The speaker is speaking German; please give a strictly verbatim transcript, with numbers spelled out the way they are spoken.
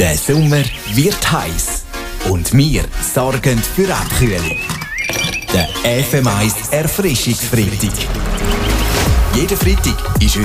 Der Sommer wird heiß und wir sorgen für Abkühlung. Der F M eins Erfrischungsfreitag. Jeden Freitag ist